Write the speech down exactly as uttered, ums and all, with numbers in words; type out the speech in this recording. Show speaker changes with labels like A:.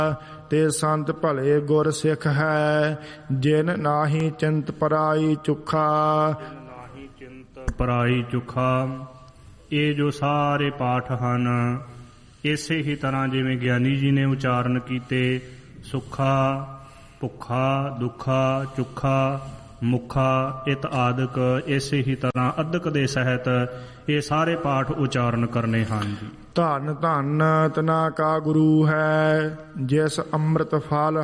A: ਤੇ ਸੰਤ ਭਲੇ ਗੁਰ ਸਿੱਖ ਹੈ, ਜਿਨ ਨਾਹੀ ਚਿੰਤ ਪਰਾਈ ਚੁਖਾ।
B: ਨਾਹੀ ਚਿੰਤ ਪਰਾਈ ਚੁਖਾ। ਇਹ ਜੋ ਸਾਰੇ ਪਾਠ ਹਨ, ਇਸੇ ਹੀ ਤਰ੍ਹਾਂ ਜਿਵੇਂ ਗਿਆਨੀ ਜੀ ਨੇ ਉਚਾਰਨ ਕੀਤੇ, ਸੁੱਖਾ, ਭੁੱਖਾ, ਦੁੱਖਾ, ਚੁੱਖਾ, ਮੁੱਖਾ ਇਤ ਆਦਿਕ, ਇਸੇ ਹੀ ਤਰ੍ਹਾਂ ਅਦਕ ਦੇ ਸਹਿਤ ਇਹ ਸਾਰੇ ਪਾਠ ਉਚਾਰਨ ਕਰਨੇ ਹਨ ਜੀ।
A: ਧੰਨ ਧੰਨ ਤਨਾ ਕਾ ਗੁਰੂ ਹੈ, ਜਿਸ ਅੰਮ੍ਰਿਤ ਫਲ